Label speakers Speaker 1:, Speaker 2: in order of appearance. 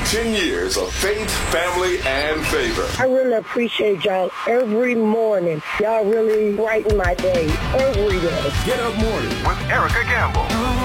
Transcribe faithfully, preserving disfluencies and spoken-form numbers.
Speaker 1: ten years of faith, family, and favor.
Speaker 2: I really appreciate y'all every morning. Y'all really brighten my day every day.
Speaker 3: Get Up Morning
Speaker 4: with Erica Gamble.